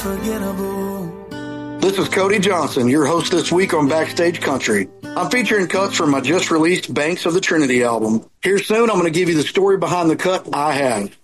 This is Cody Johnson, your host this week on Backstage Country. I'm featuring cuts from my just-released Banks of the Trinity album. Here soon, I'm going to give you the story behind the cut I have.